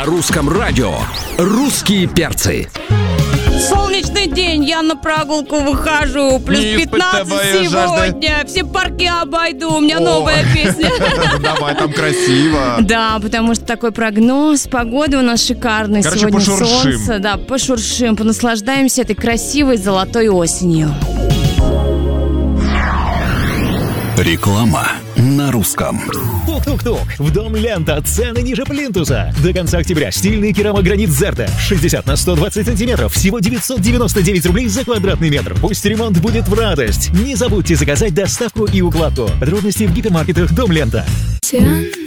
На русском радио «Русские перцы». Солнечный день, я на прогулку выхожу. Плюс 15 сегодня. Все парки обойду. У меня новая песня. Давай, там красиво. Да, потому что такой прогноз. Погода у нас шикарная. Короче, сегодня пошуршим. солнце. Да, пошуршим. Понаслаждаемся этой красивой золотой осенью. Реклама на русском. Тук-тук-тук. В дом Лента. Цены ниже плинтуса. До конца октября стильный керамогранит Зерта. 60 на 120 сантиметров. Всего 999 рублей за квадратный метр. Пусть ремонт будет в радость. Не забудьте заказать доставку и укладку. Подробности в гипермаркетах Дом Лента.